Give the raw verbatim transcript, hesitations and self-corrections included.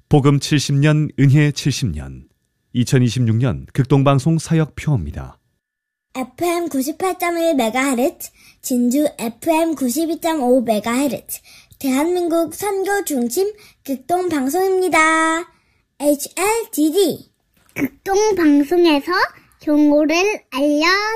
복음 칠십 년, 은혜 칠십 년. 이천이십육 년 극동방송 사역표입니다. 에프엠 구십팔 점 일 메가헤르츠, 진주 에프엠 구십이 점 오 메가헤르츠, 대한민국 선교 중심 극동방송입니다. 에이치엘디디 극동방송에서 종고를 알려